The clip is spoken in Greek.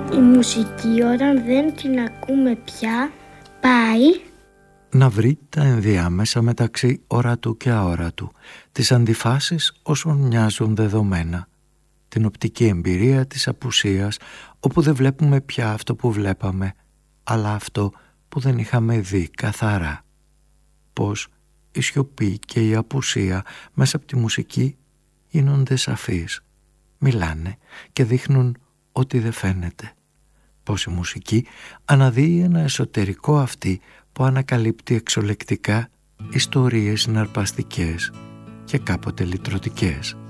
Η μουσική όταν δεν την ακούμε πια πάει να βρει τα ενδιάμεσα μεταξύ ορατού και αόρατου, τις αντιφάσεις όσων μοιάζουν δεδομένα, την οπτική εμπειρία της απουσίας όπου δεν βλέπουμε πια αυτό που βλέπαμε, αλλά αυτό που δεν είχαμε δει καθαρά. Πώς η σιωπή και η απουσία μέσα από τη μουσική γίνονται σαφείς, μιλάνε και δείχνουν ότι δεν φαίνεται. Πώς η μουσική αναδύει ένα εσωτερικό αυτή που ανακαλύπτει εξολεκτικά ιστορίες συναρπαστικές και κάποτε λυτρωτικές.